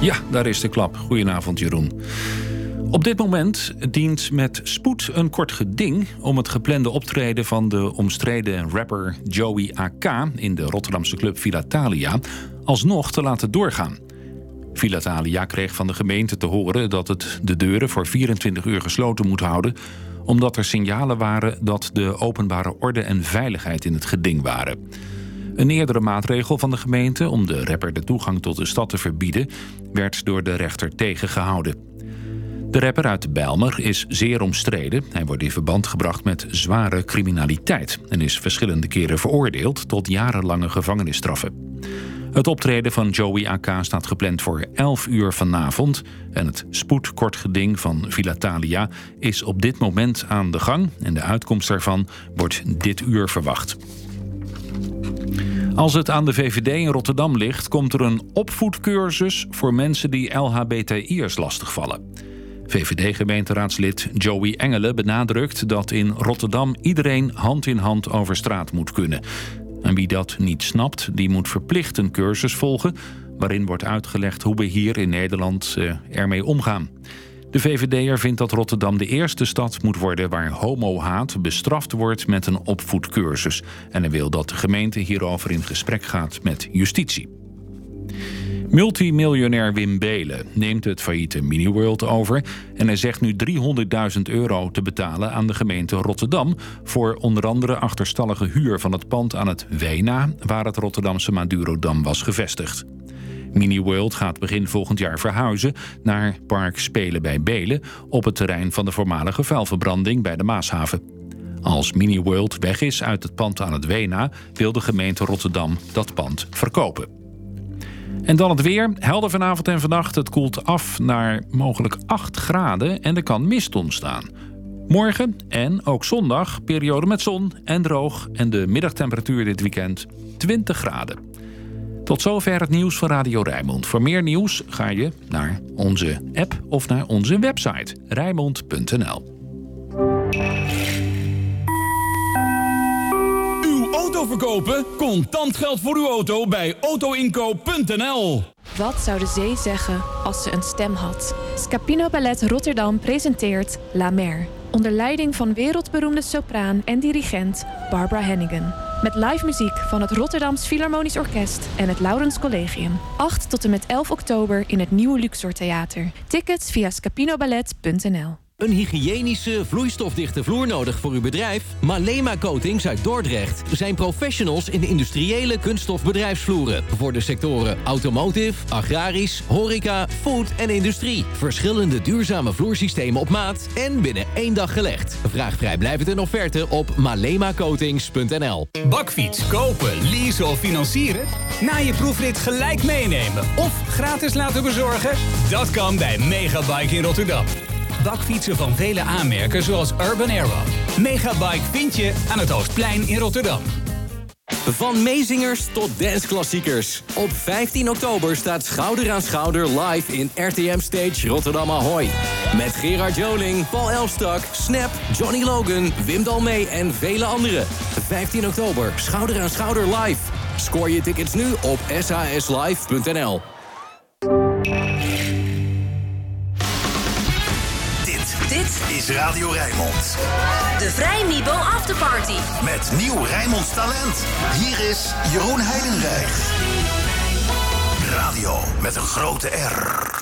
Ja, daar is de klap. Goedenavond, Jeroen. Op dit moment dient met spoed een kort geding om het geplande optreden van de omstreden rapper Joey AK in de Rotterdamse club Villa Thalia alsnog te laten doorgaan. Villa Thalia kreeg van de gemeente te horen dat het de deuren voor 24 uur gesloten moet houden, omdat er signalen waren dat de openbare orde en veiligheid in het geding waren. Een eerdere maatregel van de gemeente om de rapper de toegang tot de stad te verbieden werd door de rechter tegengehouden. De rapper uit Bijlmer is zeer omstreden. Hij wordt in verband gebracht met zware criminaliteit en is verschillende keren veroordeeld tot jarenlange gevangenisstraffen. Het optreden van Joey AK staat gepland voor 11 uur vanavond en het spoedkortgeding van Villa Thalia is op dit moment aan de gang en de uitkomst daarvan wordt dit uur verwacht. Als het aan de VVD in Rotterdam ligt, komt er een opvoedcursus voor mensen die LHBTI'ers lastigvallen. VVD-gemeenteraadslid Joey Engelen benadrukt dat in Rotterdam iedereen hand in hand over straat moet kunnen. En wie dat niet snapt, die moet verplicht een cursus volgen waarin wordt uitgelegd hoe we hier in Nederland ermee omgaan. De VVD'er vindt dat Rotterdam de eerste stad moet worden waar homohaat bestraft wordt met een opvoedcursus. En hij wil dat de gemeente hierover in gesprek gaat met justitie. Multimiljonair Wim Beelen neemt het failliete Miniworld over en hij zegt nu €300.000 te betalen aan de gemeente Rotterdam voor onder andere achterstallige huur van het pand aan het Wena, waar het Rotterdamse Madurodam was gevestigd. Miniworld gaat begin volgend jaar verhuizen naar Park Spelen bij Beelen op het terrein van de voormalige vuilverbranding bij de Maashaven. Als Miniworld weg is uit het pand aan het Wena wil de gemeente Rotterdam dat pand verkopen. En dan het weer. Helder vanavond en vannacht. Het koelt af naar mogelijk 8 graden en er kan mist ontstaan. Morgen en ook zondag periode met zon en droog en de middagtemperatuur dit weekend 20 graden. Tot zover het nieuws van Radio Rijnmond. Voor meer nieuws ga je naar onze app of naar onze website rijnmond.nl. Auto verkopen? Contant geld voor uw auto bij autoinkoop.nl. Wat zou de zee zeggen als ze een stem had? Scapino Ballet Rotterdam presenteert La Mer. Onder leiding van wereldberoemde sopraan en dirigent Barbara Hannigan. Met live muziek van het Rotterdams Philharmonisch Orkest en het Laurens Collegium. 8 tot en met 11 oktober in het Nieuwe Luxor Theater. Tickets via scapinoballet.nl. Een hygiënische, vloeistofdichte vloer nodig voor uw bedrijf? Malema Coatings uit Dordrecht zijn professionals in de industriële kunststofbedrijfsvloeren. Voor de sectoren automotive, agrarisch, horeca, food en industrie. Verschillende duurzame vloersystemen op maat en binnen 1 dag gelegd. Vraag vrijblijvend een offerte op malemacoatings.nl. Bakfiets kopen, leasen of financieren? Na je proefrit gelijk meenemen of gratis laten bezorgen? Dat kan bij Megabike in Rotterdam. Bakfietsen van vele aanmerken zoals Urban Arrow. Megabike vind je aan het Oostplein in Rotterdam. Van meezingers tot danceklassiekers. Op 15 oktober staat Schouder aan Schouder live in RTM Stage Rotterdam Ahoy. Met Gerard Joling, Paul Elstak, Snap, Johnny Logan, Wim Dalmee en vele anderen. 15 oktober, Schouder aan Schouder live. Scoor je tickets nu op saslive.nl. Dit is Radio Rijnmond. De Vrij Mibo Afterparty. Met nieuw Rijnmonds talent. Hier is Jeroen Heidenreich. Radio met een grote R.